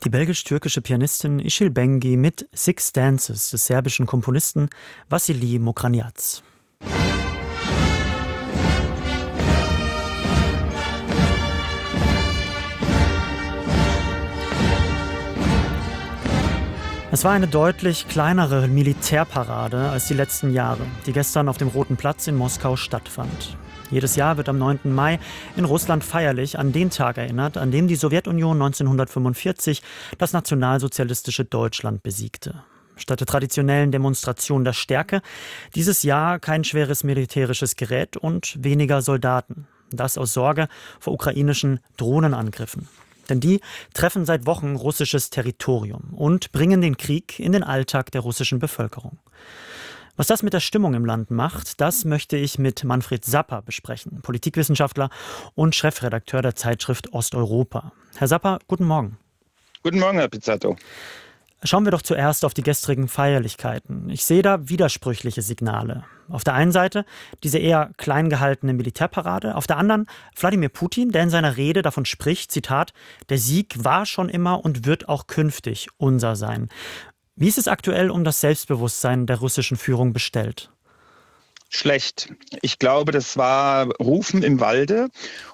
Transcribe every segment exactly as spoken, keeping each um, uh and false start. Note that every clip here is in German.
Die belgisch-türkische Pianistin Işıl Bengi mit Six Dances des serbischen Komponisten Vasilij Mokranjac. Es war eine deutlich kleinere Militärparade als die letzten Jahre, die gestern auf dem Roten Platz in Moskau stattfand. Jedes Jahr wird am neunten Mai in Russland feierlich an den Tag erinnert, an dem die Sowjetunion neunzehnhundertfünfundvierzig das nationalsozialistische Deutschland besiegte. Statt der traditionellen Demonstration der Stärke dieses Jahr kein schweres militärisches Gerät und weniger Soldaten. Das aus Sorge vor ukrainischen Drohnenangriffen. Denn die treffen seit Wochen russisches Territorium und bringen den Krieg in den Alltag der russischen Bevölkerung. Was das mit der Stimmung im Land macht, das möchte ich mit Manfred Sapper besprechen, Politikwissenschaftler und Chefredakteur der Zeitschrift Osteuropa. Herr Sapper, guten Morgen. Guten Morgen, Herr Pizzato. Schauen wir doch zuerst auf die gestrigen Feierlichkeiten. Ich sehe da widersprüchliche Signale. Auf der einen Seite diese eher klein gehaltene Militärparade, auf der anderen Wladimir Putin, der in seiner Rede davon spricht, Zitat, der Sieg war schon immer und wird auch künftig unser sein. Wie ist es aktuell um das Selbstbewusstsein der russischen Führung bestellt? Schlecht. Ich glaube, das war Rufen im Walde.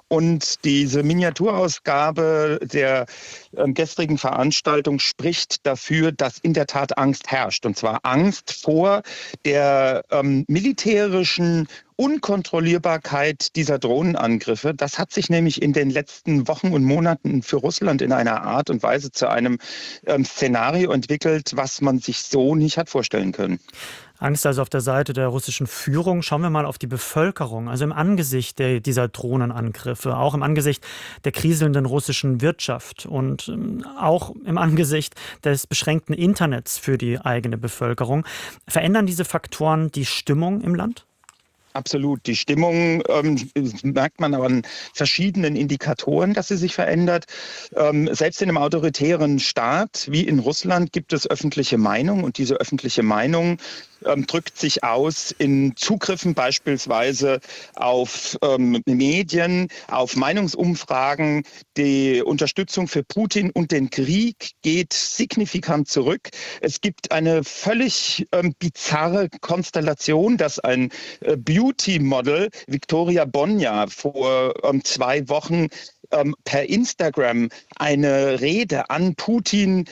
Und diese Miniaturausgabe der äh, gestrigen Veranstaltung spricht dafür, dass in der Tat Angst herrscht. Und zwar Angst vor der ähm, militärischen Unkontrollierbarkeit dieser Drohnenangriffe. Das hat sich nämlich in den letzten Wochen und Monaten für Russland in einer Art und Weise zu einem ähm, Szenario entwickelt, was man sich so nicht hat vorstellen können. Angst also auf der Seite der russischen Führung. Schauen wir mal auf die Bevölkerung. Also im Angesicht der, dieser Drohnenangriffe, auch im Angesicht der kriselnden russischen Wirtschaft und ähm, auch im Angesicht des beschränkten Internets für die eigene Bevölkerung. Verändern diese Faktoren die Stimmung im Land? Absolut. Die Stimmung ähm, merkt man an verschiedenen Indikatoren, dass sie sich verändert. Ähm, selbst in einem autoritären Staat wie in Russland gibt es öffentliche Meinung und diese öffentliche Meinung ähm, drückt sich aus in Zugriffen beispielsweise auf ähm, Medien, auf Meinungsumfragen. Die Unterstützung für Putin und den Krieg geht signifikant zurück. Es gibt eine völlig ähm, bizarre Konstellation, dass ein äh, Beauty-Model Victoria Bonja vor ähm, zwei Wochen ähm, per Instagram eine Rede an Putin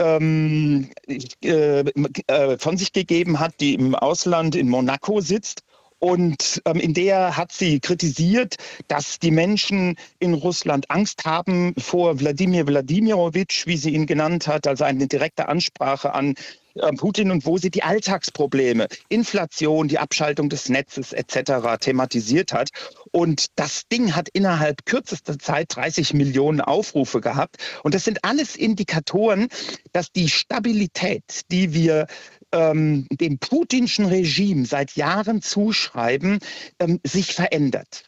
ähm, äh, äh, von sich gegeben hat, die im Ausland in Monaco sitzt. Und ähm, in der hat sie kritisiert, dass die Menschen in Russland Angst haben vor Wladimir Wladimirovich, wie sie ihn genannt hat, also eine direkte Ansprache an Putin und wo sie die Alltagsprobleme, Inflation, die Abschaltung des Netzes et cetera thematisiert hat. Und das Ding hat innerhalb kürzester Zeit dreißig Millionen Aufrufe gehabt. Und das sind alles Indikatoren, dass die Stabilität, die wir ähm, dem putinschen Regime seit Jahren zuschreiben, ähm, sich verändert.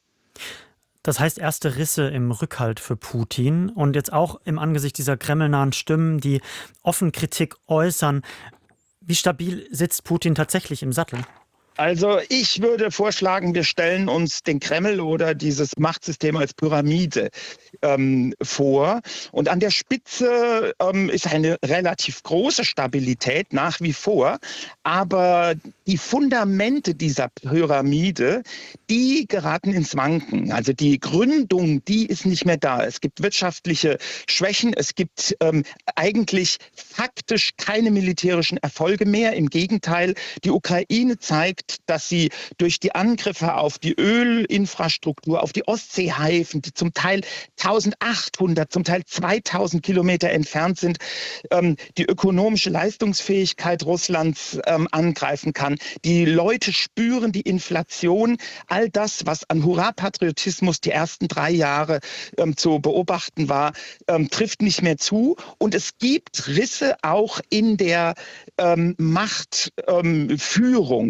Das heißt erste Risse im Rückhalt für Putin und jetzt auch im Angesicht dieser kremlnahen Stimmen, die offen Kritik äußern. Wie stabil sitzt Putin tatsächlich im Sattel? Also ich würde vorschlagen, wir stellen uns den Kreml oder dieses Machtsystem als Pyramide ähm, vor. Und an der Spitze ähm, ist eine relativ große Stabilität nach wie vor. Aber die Fundamente dieser Pyramide, die geraten ins Wanken. Also die Gründung, die ist nicht mehr da. Es gibt wirtschaftliche Schwächen. Es gibt ähm, eigentlich faktisch keine militärischen Erfolge mehr. Im Gegenteil, die Ukraine zeigt, dass sie durch die Angriffe auf die Ölinfrastruktur, auf die Ostseehäfen, die zum Teil eintausendachthundert, zum Teil zweitausend Kilometer entfernt sind, ähm, die ökonomische Leistungsfähigkeit Russlands ähm, angreifen kann. Die Leute spüren die Inflation. All das, was an Hurra-Patriotismus die ersten drei Jahre ähm, zu beobachten war, ähm, trifft nicht mehr zu. Und es gibt Risse auch in der ähm, Machtführung ähm, zwischen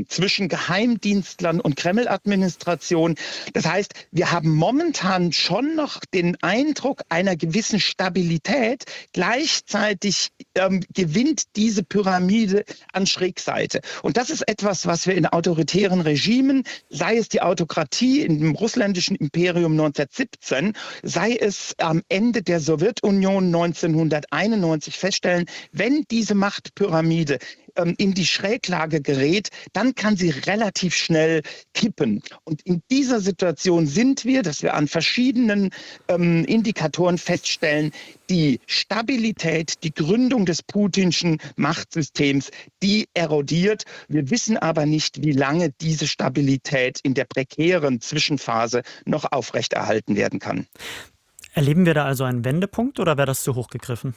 zwischen Geheimdienstlern und Kreml-Administration. Das heißt, wir haben momentan schon noch den Eindruck einer gewissen Stabilität. Gleichzeitig ähm, gewinnt diese Pyramide an Schrägseite. Und das ist etwas, was wir in autoritären Regimen, sei es die Autokratie im russländischen Imperium neunzehnhundertsiebzehn, sei es am Ende der Sowjetunion neunzehnhunderteinundneunzig feststellen, wenn diese Machtpyramide ähm, in die Schräglage gerät, dann kann sie relativ schnell kippen. Und in dieser Situation sind wir, dass wir an verschiedenen ähm, Indikatoren feststellen, die Stabilität, die Gründung des putinschen Machtsystems, die erodiert. Wir wissen aber nicht, wie lange diese Stabilität in der prekären Zwischenphase noch aufrechterhalten werden kann. Erleben wir da also einen Wendepunkt oder wäre das zu hoch gegriffen?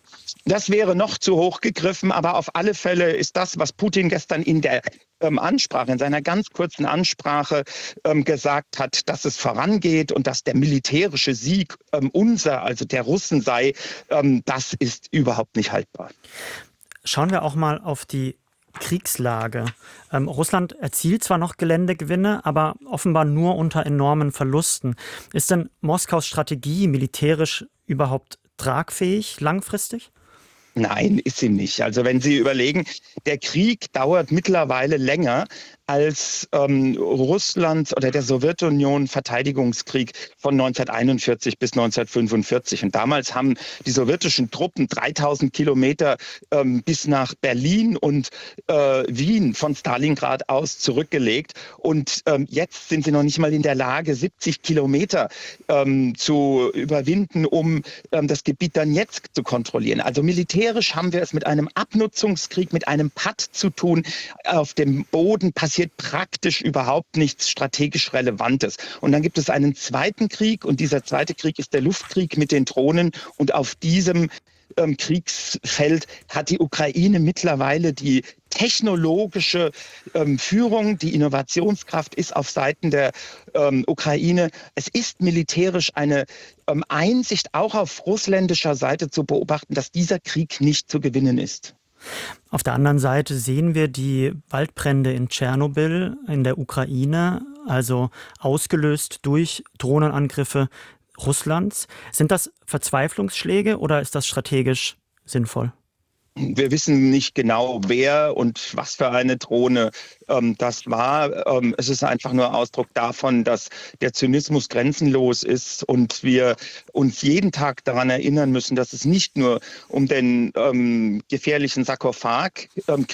Das wäre noch zu hoch gegriffen, aber auf alle Fälle ist das, was Putin gestern in der ähm, Ansprache, in seiner ganz kurzen Ansprache ähm, gesagt hat, dass es vorangeht und dass der militärische Sieg ähm, unser, also der Russen sei, ähm, das ist überhaupt nicht haltbar. Schauen wir auch mal auf die Kriegslage. Ähm, Russland erzielt zwar noch Geländegewinne, aber offenbar nur unter enormen Verlusten. Ist denn Moskaus Strategie militärisch überhaupt tragfähig langfristig? Nein, ist sie nicht. Also wenn Sie überlegen, der Krieg dauert mittlerweile länger als ähm, Russlands oder der Sowjetunion Verteidigungskrieg von neunzehnhunderteinundvierzig bis neunzehnhundertfünfundvierzig. Und damals haben die sowjetischen Truppen dreitausend Kilometer ähm, bis nach Berlin und äh, Wien von Stalingrad aus zurückgelegt. Und ähm, jetzt sind sie noch nicht mal in der Lage, siebzig Kilometer ähm, zu überwinden, um ähm, das Gebiet Donezk zu kontrollieren. Also militärisch haben wir es mit einem Abnutzungskrieg, mit einem Patt zu tun. Auf dem Boden passiert praktisch überhaupt nichts strategisch Relevantes. Und dann gibt es einen zweiten Krieg und dieser zweite Krieg ist der Luftkrieg mit den Drohnen und auf diesem ähm, Kriegsfeld hat die Ukraine mittlerweile die technologische ähm, Führung, die Innovationskraft ist auf Seiten der ähm, Ukraine. Es ist militärisch eine ähm, Einsicht auch auf russländischer Seite zu beobachten, dass dieser Krieg nicht zu gewinnen ist. Auf der anderen Seite sehen wir die Waldbrände in Tschernobyl in der Ukraine, also ausgelöst durch Drohnenangriffe Russlands. Sind das Verzweiflungsschläge oder ist das strategisch sinnvoll? Wir wissen nicht genau, wer und was für eine Drohne ähm, das war. Ähm, es ist einfach nur Ausdruck davon, dass der Zynismus grenzenlos ist und wir uns jeden Tag daran erinnern müssen, dass es nicht nur um den ähm, gefährlichen Sarkophag, ähm,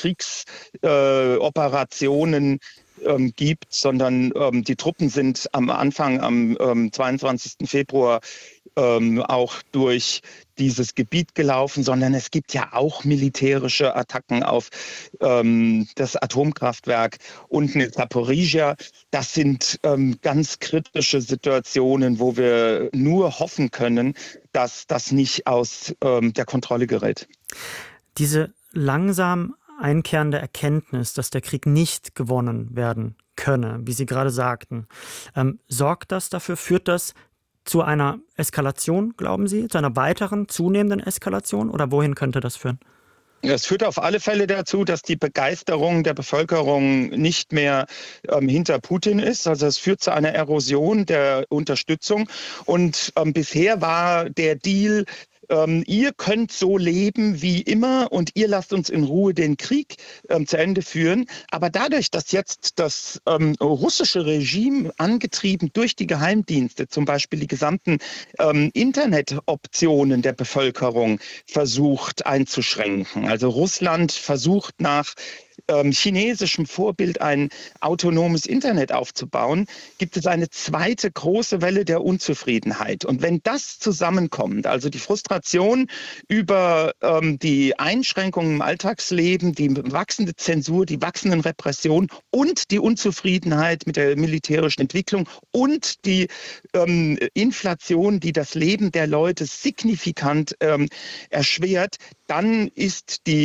Kriegsoperationen äh, ähm, gibt, sondern ähm, die Truppen sind am Anfang, am ähm, zweiundzwanzigsten Februar, ähm, auch durch dieses Gebiet gelaufen, sondern es gibt ja auch militärische Attacken auf ähm, das Atomkraftwerk unten in Zaporizhia. Das sind ähm, ganz kritische Situationen, wo wir nur hoffen können, dass das nicht aus ähm, der Kontrolle gerät. Diese langsam einkehrende Erkenntnis, dass der Krieg nicht gewonnen werden könne, wie Sie gerade sagten, ähm, sorgt das dafür, führt das zu einer Eskalation, glauben Sie, zu einer weiteren, zunehmenden Eskalation? Oder wohin könnte das führen? Es führt auf alle Fälle dazu, dass die Begeisterung der Bevölkerung nicht mehr ähm, hinter Putin ist. Also es führt zu einer Erosion der Unterstützung. Und ähm, bisher war der Deal, ähm, ihr könnt so leben wie immer und ihr lasst uns in Ruhe den Krieg ähm, zu Ende führen. Aber dadurch, dass jetzt das ähm, russische Regime, angetrieben durch die Geheimdienste, zum Beispiel die gesamten ähm, Internetoptionen der Bevölkerung versucht einzuschränken. Also Russland versucht nach ähm, chinesischem Vorbild ein autonomes Internet aufzubauen, gibt es eine zweite große Welle der Unzufriedenheit. Und wenn das zusammenkommt, also die Frustration über ähm, die Einschränkungen im Alltagsleben, die wachsende Zensur, die wachsenden Repressionen und die Unzufriedenheit mit der militärischen Entwicklung und die ähm, Inflation, die das Leben der Leute signifikant ähm, erschwert, dann ist die